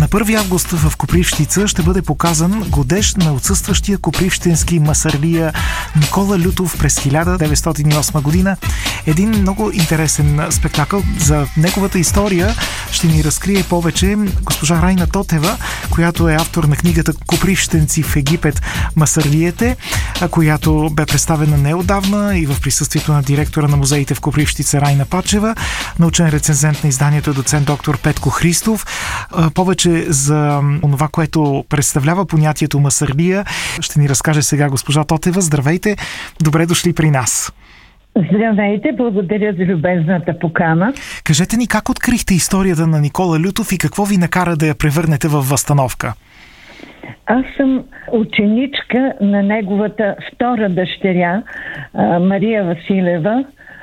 На 1 август в Копривщица ще бъде показан годеж на отсъстващия копривщински масърлия Никола Лютов през 1908 година. Един много интересен спектакъл. За неговата история ще ни разкрие повече госпожа Райна Тотева, която е автор на книгата "Копривщенци в Египет. Масърлиете", която бе представена неотдавна и в присъствието на директора на музеите в Копривщица Райна Пачева. Научен рецензент на изданието е доцент доктор Петко Христов. Повече за това, което представлява понятието масърлия, ще ни разкаже сега госпожа Тотева. Здравейте, добре дошли при нас. Здравейте, благодаря за любезната покана. Кажете ни, как открихте историята на Никола Лютов и какво ви накара да я превърнете в възстановка? Аз съм ученичка на неговата втора дъщеря, Мария Василева,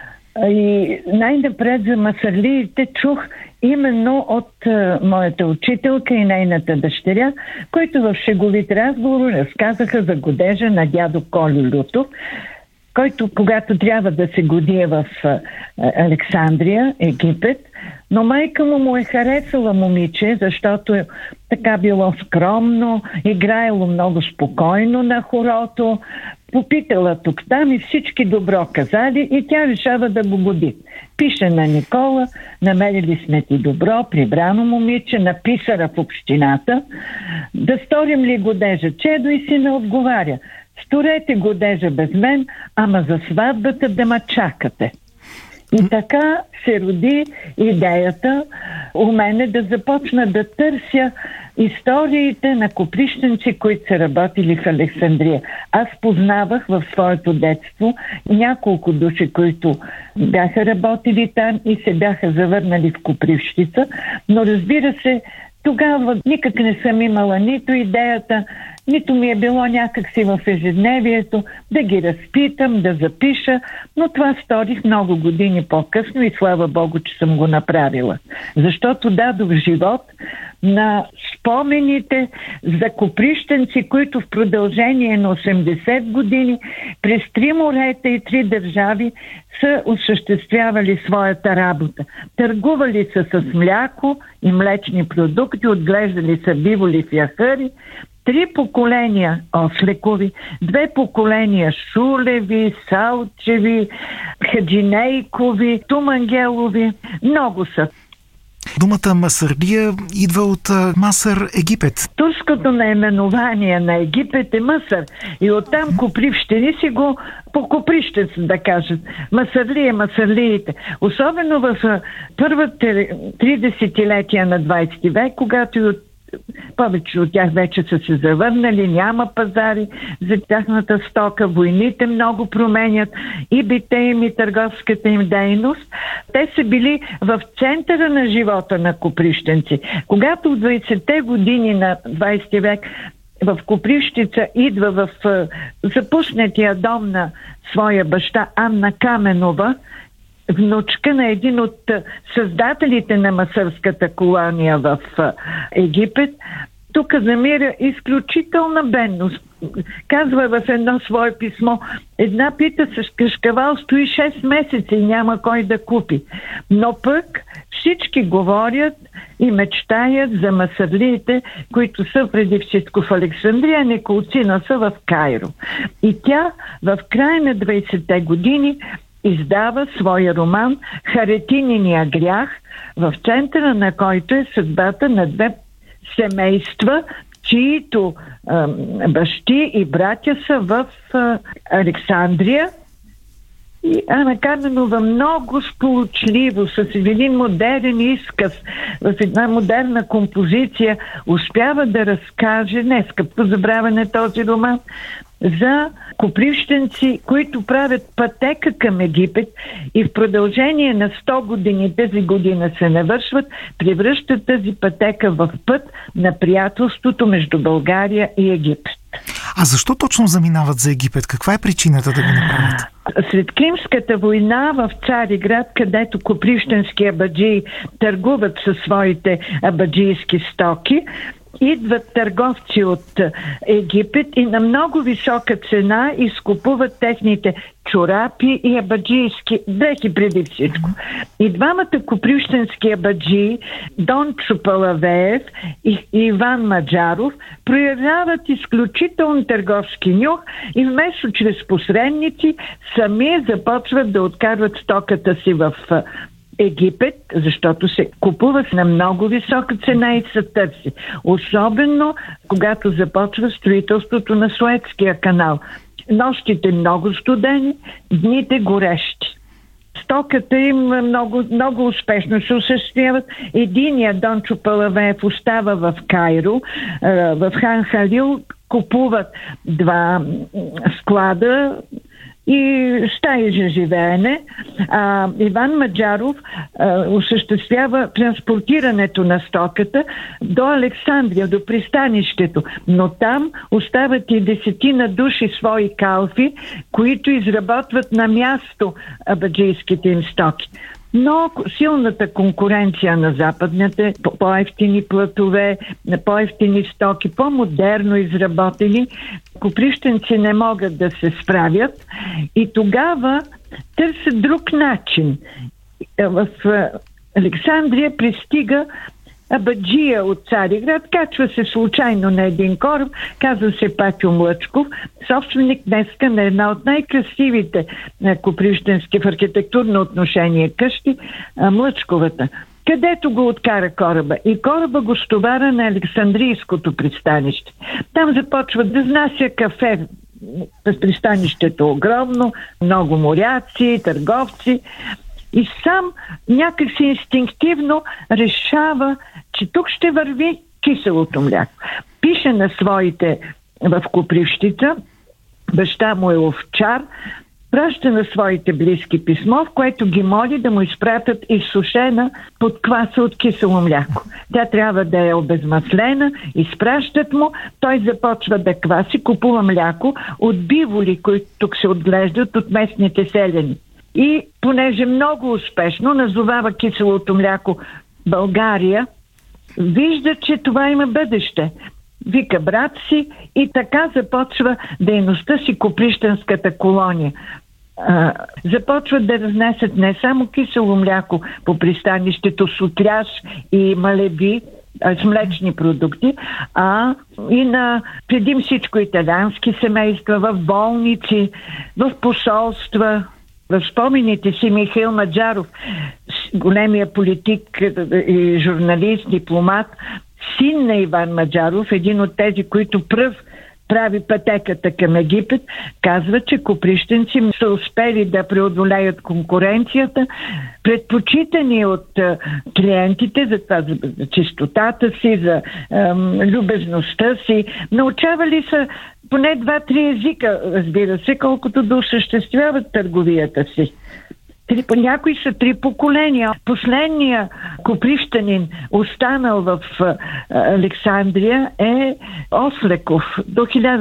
и най-напред за масърлиите чух именно от моята учителка и нейната дъщеря, които в шеговит разговор разказаха за годежа на дядо Колю Лютов, който, когато трябва да се годие в Александрия, Египет, но майка му е харесала момиче, защото така било скромно, играело много спокойно на хорото, попитала тук-там и всички добро казали и тя решава да го годи. Пише на Никола: "Намерили сме ти добро, прибрано момиче, на писара в общината. Да сторим ли годежа?" Чедо и сина отговаря: "Сторете годежа без мен, ама за сватбата да ма чакате." И така се роди идеята у мене да започна да търся историите на копривщенци, които са работили в Александрия. Аз познавах в своето детство няколко души, които бяха работили там и се бяха завърнали в Копривщица, но разбира се, тогава никак не съм имала нито идеята, нито ми е било някакси в ежедневието да ги разпитам, да запиша, но това сторих много години по-късно и слава Богу, че съм го направила. Защото дадох живот на спомените за копривщенци, които в продължение на 80 години през 3 морета и 3 държави са осъществявали своята работа. Търгували са с мляко и млечни продукти, отглеждали са биволи в яхъри, 3 поколения Ослекови, 2 поколения Шулеви, Салчеви, Хаджинейкови, Тумангелови. Много са. Думата масърлия идва от Масър, Египет. Турското наименование на Египет е Масър. И оттам копривщини си го по коприщец, да кажат. Масърлия, масърлиите. Особено в първите 3 десетилетия на 20 век, когато и от повече от тях вече са се завърнали, няма пазари за тяхната стока, войните много променят и бите им и търговската им дейност. Те са били в центъра на живота на копривщенци. Когато в 20-те години на 20 век в Копривщица идва в запуснатия дом на своя баща Анна Каменова, внучка на един от създателите на масърската колония в Египет, тук намира изключителна бедност. Казва в едно свое писмо: "Една пита с кашкавал стои 6 месеца и няма кой да купи." Но пък всички говорят и мечтаят за масърлиите, които са преди всичко в Александрия, неколцина са в Кайро. И тя в края на 20-те години издава своя роман "Харетининия грях", в центъра на който е съдбата на 2 семейства, чието бащи и братя са в Александрия. И Ана Каменова много сполучливо, с един модерен изказ, в една модерна композиция, успява да разкаже, днеска позабравяне този роман, за копривщенци, които правят пътека към Египет и в продължение на 100 години, тази година се навършват, превръщат тази пътека в път на приятелството между България и Египет. А защо точно заминават за Египет? Каква е причината да го направят? След Кримската война в Цариград, където копривщенски абаджии търгуват със своите абаджийски стоки, идват търговци от Египет и на много висока цена изкупуват техните чорапи и абаджийски дрехи преди всичко. И двамата копривщенски абаджии, Дончо Палавеев и Иван Маджаров, проявяват изключително търговски нюх и вместо чрез посредници сами започват да откарват стоката си в Египет, защото се купува на много висока цена и се търси. Особено когато започва строителството на Суецкия канал. Нощите много студени, дните горещи. Стоката им много успешно се осъществяват. Единият Дончо Палавеев остава в Кайро, в Хан Халил купуват 2 склада и стаи за живеене. Иван Маджаров осъществява транспортирането на стоката до Александрия, до пристанището. Но там остават и 10 души свои калфи, които изработват на място абаджийските им стоки. Но силната конкуренция на западните, по-евтини платове, по-евтини стоки, по-модерно изработени, копривщенци не могат да се справят и тогава търсят друг начин. В Александрия пристига абаджия от Цариград, качва се случайно на един кораб, казва се Патю Млъчков, собственик днеска на една от най-красивите копривщенски в архитектурно отношение къщи, Млъчковата, където го откара кораба. И кораба го стовара на Александрийското пристанище. Там започва да внася кафе. Пристанището огромно, много моряци, търговци. И сам някакси инстинктивно решава, че тук ще върви киселото мляко. Пише на своите в Копривщица, баща му е овчар, праща на своите близки писмо, в което ги моли да му изпратят изсушена подкваса от кисело мляко. Тя трябва да е обезмаслена, изпращат му, той започва да кваси, купува мляко от биволи, които тук се отглеждат от местните селяни. И понеже много успешно назовава киселото мляко България, вижда, че това има бъдеще. Вика брат си и така започва дейността си копривщенската колония. Започват да разнесат не само кисело мляко по пристанището, сутляж и малеби, с млечни продукти, а и на преди всичко италиански семейства, в болници, в посолства. В спомените си Михаил Маджаров, големия политик и журналист, дипломат, син на Иван Маджаров, един от тези, които пръв прави пътеката към Египет, казва, че копривщенци са успели да преодолеят конкуренцията, предпочитани от клиентите за това, за чистотата си, за любезността си. Научавали са поне 2-3 езика, разбира се, колкото да осъществяват търговията си. Някои са 3 поколения. Последния копривщанин, останал в Александрия, е Ослеков до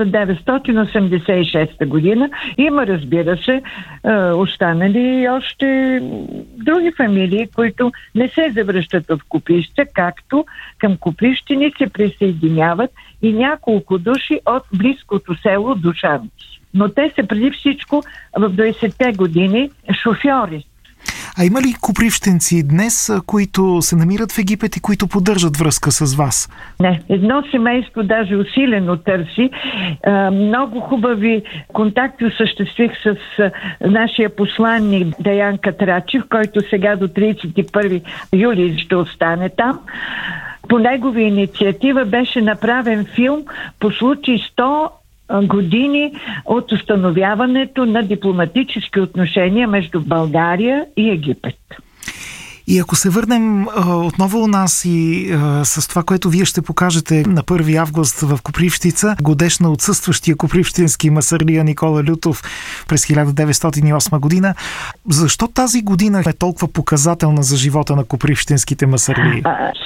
1986 година. Има, разбира се, останали още други фамилии, които не се завръщат в Копривщина, както към Копривщини се присъединяват и няколко души от близкото село Душановци. Но те са преди всичко в 20-те години шофьори. А има ли копривщенци днес, които се намират в Египет и които поддържат връзка с вас? Не. Едно семейство даже усилено търси. Много хубави контакти осъществих с нашия посланник Даян Катрачев, който сега до 31 юли ще остане там. По негова инициатива беше направен филм по случай 100 години от установяването на дипломатически отношения между България и Египет. И ако се върнем отново у нас и с това, което вие ще покажете на 1 август в Копривщица, годеж на отсъстващия копривщински масърлия Никола Лютов през 1908 година, защо тази година е толкова показателна за живота на копривщинските масърлии?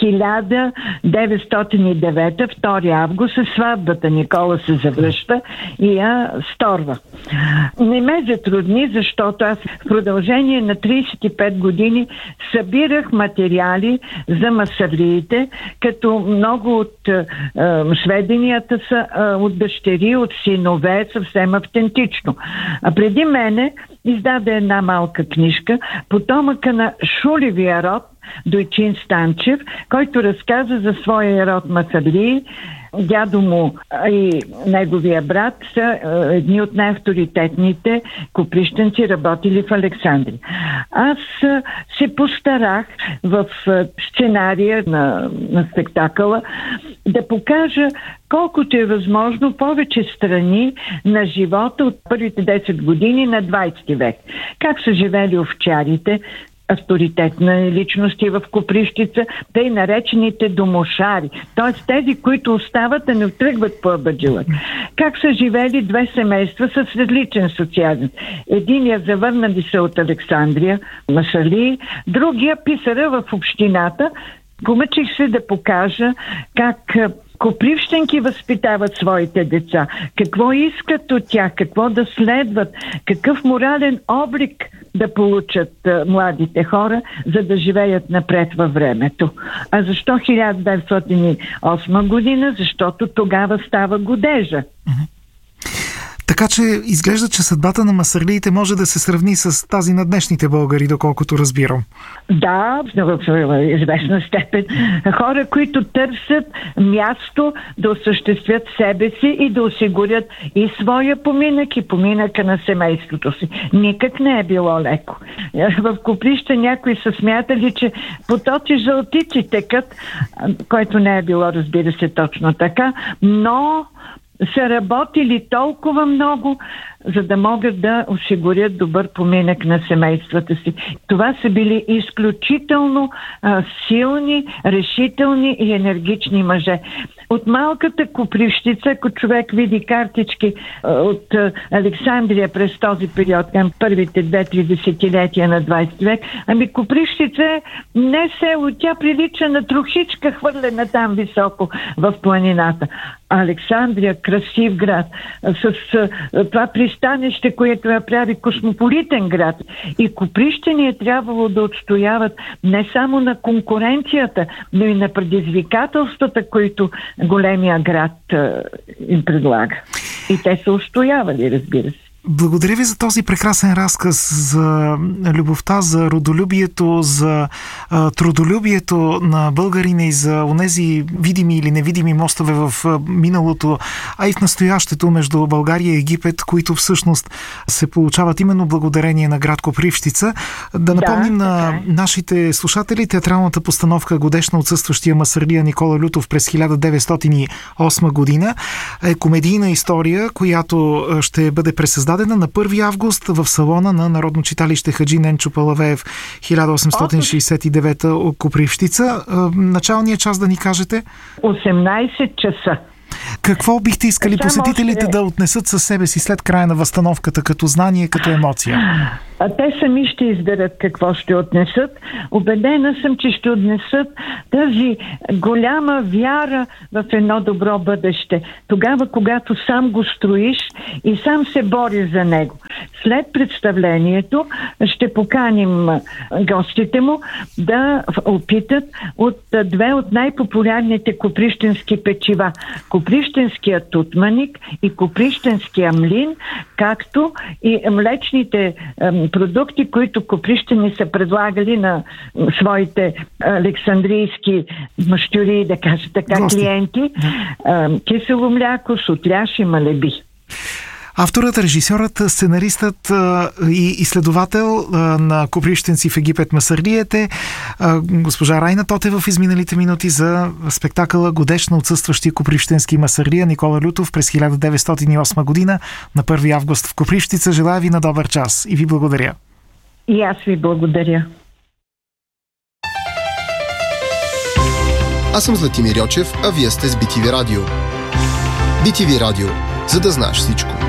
1909, 2 август, сватбата. Никола се завръща и я сторва. Не ме затрудни, защото аз в продължение на 35 години съм събирах материали за масърлиите, като много от сведенията са от дъщери, от синове, съвсем автентично. А преди мене издаде една малка книжка, потомъка на Шулевия род, Дойчин Станчев, който разказа за своя род масърлии. Дядо му и неговия брат са едни от най-авторитетните коприщенци, работили в Александрия. Аз се постарах в сценария на спектакъла да покажа колкото е възможно повече страни на живота от първите 10 години на 20 век. Как са живели овчарите, авторитетна личности в Копривщица, тъй наречените домошари, т.е. тези, които остават да не тръгват по абаджилък. Как са живели две семейства с различен социален. Единия завърнали се от Александрия, масърлии, другия писара в общината. Помъчих се да покажа как копривщенки възпитават своите деца, какво искат от тях, какво да следват, какъв морален облик да получат младите хора, за да живеят напред във времето. А защо 1908 година? Защото тогава става годежа. Така че изглежда, че съдбата на масърлиите може да се сравни с тази на днешните българи, доколкото разбирам. Да, в известна степен. Хора, които търсят място да осъществят себе си и да осигурят и своя поминък, и поминъка на семейството си. Никак не е било леко. В Коприща някои са смятали, че потоци жълтици текат, което не е било, разбира се, точно така, но са работили толкова много, за да могат да осигурят добър поминък на семействата си. Това са били изключително силни, решителни и енергични мъже. От малката Копривщица, ако човек види картички от Александрия през този период, към първите 2-3 десетилетия на 20 век, ами Копривщица е не село, тя прилича на трохичка, хвърлена там високо в планината. Александрия, красив град, с това пристанище, което я прави космополитен град. И коприщени е трябвало да отстояват не само на конкуренцията, но и на предизвикателствата, които големия град им предлага. И те са устоявали, разбира се. Благодаря ви за този прекрасен разказ за любовта, за родолюбието, за трудолюбието на българина и за онези видими или невидими мостове в миналото, а и в настоящето между България и Египет, които всъщност се получават именно благодарение на град Копривщица. Да напомним на нашите слушатели театралната постановка "Годеж на отсъстващия масърлия" Никола Лютов през 1908 година е комедийна история, която ще бъде пресъздадена на 1 август в салона на Народно читалище Хаджи Ненчо Палавеев, 1869 Копривщица. Началният час да ни кажете? 18 часа. Какво бихте искали посетителите да отнесат със себе си след края на възстановката, като знание, като емоция? Те сами ще изберат какво ще отнесат. Убедена съм, че ще отнесат тази голяма вяра в едно добро бъдеще. Тогава, когато сам го строиш и сам се бориш за него. След представлението ще поканим гостите му да опитат от две от най-популярните коприщенски печива. Коприщенския тутманик и коприщенския млин, както и млечните продукти, които коприщени са предлагали на своите александрийски мащури, да кажа така, клиенти. Кисело мляко, сутляш и малеби. Авторът, режисьорът, сценаристът и изследовател на коприщенци в Египет масърлиите, госпожа Райна Тотева в изминалите минути за спектакъла "Годеж на отсъстващия коприщенски масърлия" Никола Лютов през 1908 година на 1 август в Копривщица. Желая ви на добър час и ви благодаря. И аз ви благодаря. Аз съм Златимир Йочев, а вие сте с BTV Радио. BTV Радио, за да знаеш всичко.